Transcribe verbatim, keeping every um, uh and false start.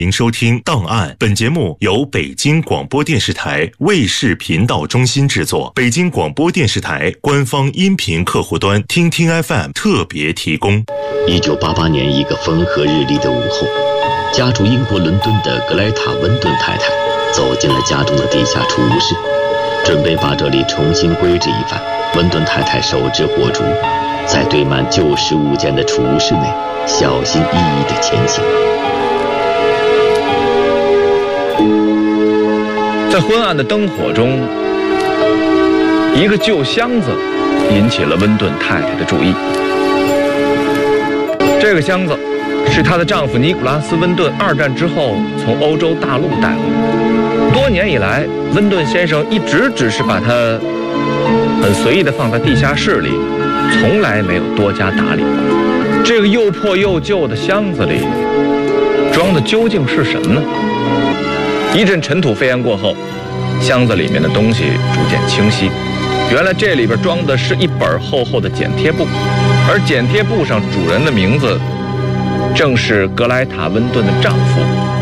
您收听《档案》，本节目由北京广播电视台卫视频道中心制作，北京广播电视台官方音频客户端听听 F M 特别提供。 一九八八年一个风和日丽的午后，家住英国伦敦的格莱塔·温顿太太走进了家中的地下储物室，准备把这里重新规制一番。温顿太太手执火烛，在堆满旧式物件的储物室内小心翼翼地前行。 在昏暗的灯火中，一个旧箱子引起了温顿太太的注意。这个箱子是她的丈夫尼古拉斯·温顿二战之后从欧洲大陆带回来。多年以来，温顿先生一直只是把它很随意地放在地下室里，从来没有多加打理过。这个又破又旧的箱子里装的究竟是什么呢？一阵尘土飞扬过后，箱子里面的东西逐渐清晰。原来这里边装的是一本厚厚的剪贴簿，而剪贴簿上主人的名字正是格莱塔·温顿的丈夫